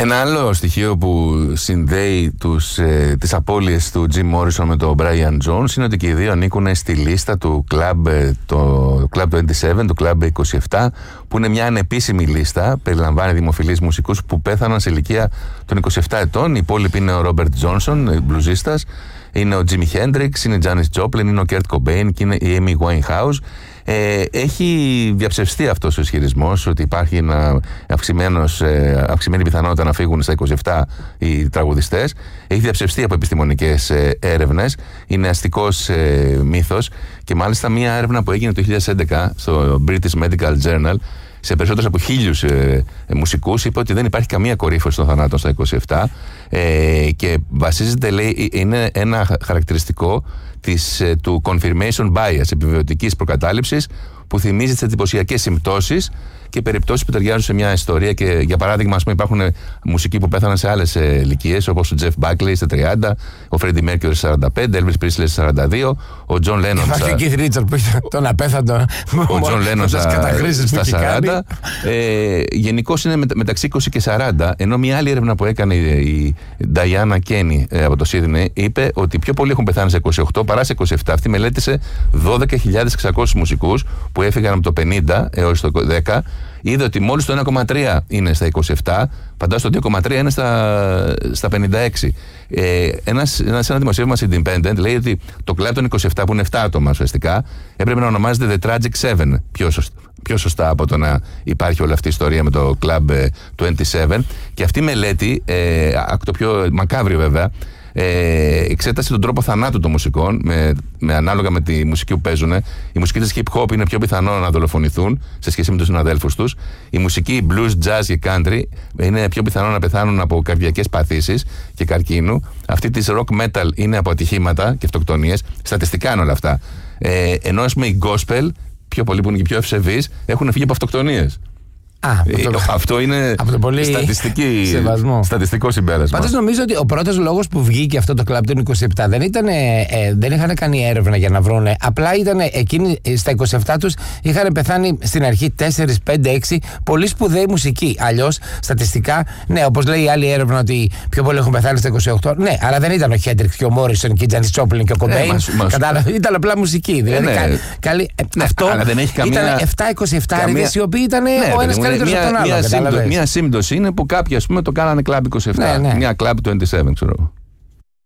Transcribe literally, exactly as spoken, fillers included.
Ένα άλλο στοιχείο που συνδέει τους, ε, τις απώλειες του Jim Morrison με τον Brian Jones είναι ότι και οι δύο ανήκουν στη λίστα του Club, το Club είκοσι επτά, του Club είκοσι επτά, που είναι μια ανεπίσημη λίστα, περιλαμβάνει δημοφιλείς μουσικούς που πέθαναν σε ηλικία των είκοσι επτά ετών. Οι υπόλοιποι είναι ο Robert Johnson, μπλουζίστας, είναι ο Jimi Hendrix, είναι η Janis Joplin, είναι ο Kurt Cobain και είναι η Amy Winehouse. Ε, έχει διαψευστεί αυτός ο ισχυρισμός ότι υπάρχει ένα αυξημένος, ε, αυξημένη πιθανότητα να φύγουν στα είκοσι επτά οι τραγουδιστές. Έχει διαψευστεί από επιστημονικές ε, έρευνες. Είναι αστικός ε, μύθος, και μάλιστα μία έρευνα που έγινε το δύο χιλιάδες έντεκα στο British Medical Journal σε περισσότερους από χίλιους ε, ε, μουσικούς είπε ότι δεν υπάρχει καμία κορύφωση των θανάτων στα είκοσι επτά, ε, και βασίζεται, λέει, είναι ένα χαρακτηριστικό της, ε, του confirmation bias, επιβεβαιωτικής προκατάληψης, που θυμίζει τις εντυπωσιακές συμπτώσεις και περιπτώσεις που ταιριάζουν σε μια ιστορία. Και για παράδειγμα, ας πούμε, υπάρχουν μουσικοί που πέθαναν σε άλλες ε, ηλικίες, όπως ο Jeff Buckley στα τριάντα, ο Freddie Mercury στα σαράντα πέντε, Elvis Presley στα σαράντα δύο, ο John Lennon στα... στα... και Keith Richards που είχε τον απέθαντο. Ο John Lennon στα, στα σαράντα. Ε, γενικώς είναι μεταξύ είκοσι και σαράντα, ενώ μια άλλη έρευνα που έκανε η Diana Kenny ε, από το Sydney είπε ότι πιο πολλοί έχουν πεθάνει σε είκοσι οκτώ παρά σε είκοσι επτά. Αυτή μελέτησε δώδεκα χιλιάδες εξακόσιους μουσικούς που έφυγαν από το πενήντα έως το δέκα. Είδε ότι μόλις το ένα κόμμα τρία είναι στα είκοσι επτά, φαντάζομαι το δύο κόμμα τρία είναι στα, στα πενήντα έξι. Ε, ένας, ένας, ένα δημοσίευμα Independent λέει ότι το κλαμπ των είκοσι επτά, που είναι επτά άτομα ουσιαστικά, έπρεπε να ονομάζεται The Tragic Seven, πιο σωστά, πιο σωστά από το να υπάρχει όλη αυτή η ιστορία με το Club είκοσι επτά. Και αυτή η μελέτη, ε, το πιο μακάβριο βέβαια, Ε, εξέτασε τον τρόπο θανάτου των μουσικών με, με ανάλογα με τη μουσική που παίζουν. Οι μουσικοί της hip hop είναι πιο πιθανό να δολοφονηθούν σε σχέση με τους συναδέλφους τους. Η μουσική blues, jazz και country είναι πιο πιθανό να πεθάνουν από καρδιακές παθήσεις και καρκίνου. Αυτή της rock metal είναι από ατυχήματα και αυτοκτονίες. Στατιστικά είναι όλα αυτά. Ε, ενώ ας πούμε οι gospel, πιο πολλοί που είναι και πιο ευσεβείς, έχουν φύγει από αυτοκτονίες. Α, ε, το... Αυτό είναι πολύ στατιστική... στατιστικό συμπέρασμα. Πάντως νομίζω ότι ο πρώτος λόγος που βγήκε αυτό το κλαμπ των είκοσι επτά δεν ήταν, ε, δεν είχαν κάνει έρευνα για να βρούνε. Απλά ήταν εκείνοι στα είκοσι επτά τους είχαν πεθάνει στην αρχή τέσσερα, πέντε, έξι πολύ σπουδαίοι μουσικοί. Αλλιώς στατιστικά, ναι, όπως λέει η άλλη έρευνα ότι πιο πολλοί έχουν πεθάνει στα είκοσι οκτώ. Ναι, αλλά δεν ήταν ο Χέντριξ και ο Μόρισον και η Τζάνις Τζόπλιν και ο Κομπέιν. Ε, ήταν απλά μουσική. Δηλαδή, ε, ναι. καλή, ε, ναι, αυτό καμία... ήταν επτά είκοσι επτά καμία... οι οποίοι ήταν, ναι, ο ένας καλύτερος από τον άλλο. Μια σύμπτωση είναι που κάποιοι, ας πούμε, το κάνανε κλαμπ είκοσι επτά. Ναι, ναι. Μια κλαμπ είκοσι επτά, ξέρω.